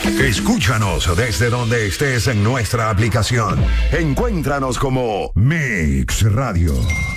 Escúchanos desde donde estés en nuestra aplicación. Encuéntranos como Mix Radio.